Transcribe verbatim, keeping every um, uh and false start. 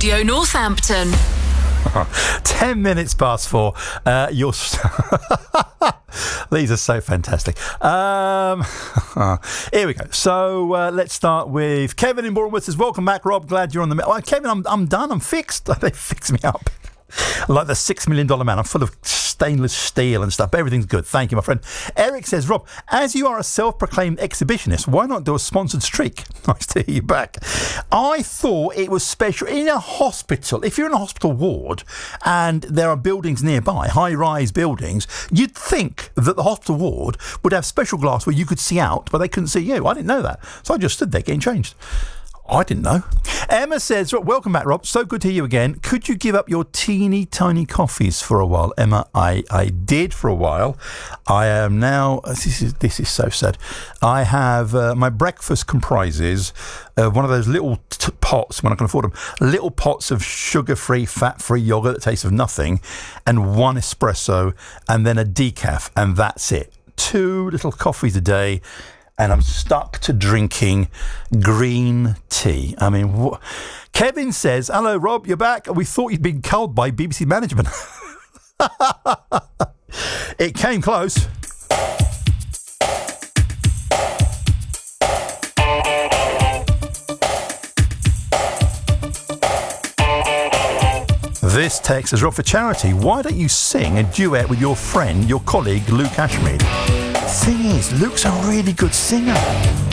Radio Northampton. Ten minutes past four. Uh, you're These are so fantastic. Um, here we go. So uh, let's start with Kevin in Bournemouth. Says, welcome back, Rob. Glad you're on the... Oh, Kevin, I'm, I'm done. I'm fixed. They fixed me up. Like the six million dollar man. I'm full of stainless steel and stuff. But everything's good. Thank you, my friend. Eric says, Rob, as you are a self-proclaimed exhibitionist, why not do a sponsored streak? Nice to hear you back. I thought it was special in a hospital. If you're in a hospital ward and there are buildings nearby, high-rise buildings, you'd think that the hospital ward would have special glass where you could see out, but they couldn't see you. I didn't know that. So I just stood there getting changed. I didn't know. Emma says, welcome back, Rob. So good to hear you again. Could you give up your teeny tiny coffees for a while? Emma, I, I did for a while. I am now, this is this is so sad. I have, uh, my breakfast comprises uh, one of those little t- pots, when I can afford them, little pots of sugar-free, fat-free yogurt that tastes of nothing, and one espresso, and then a decaf, and that's it. Two little coffees a day. And I'm stuck to drinking green tea. I mean, wh- Kevin says, hello, Rob, you're back. We thought you'd been culled by B B C management. It came close. This text is, Rob, for charity, why don't you sing a duet with your friend, your colleague, Luke Ashmead? Thing is, Luke's a really good singer.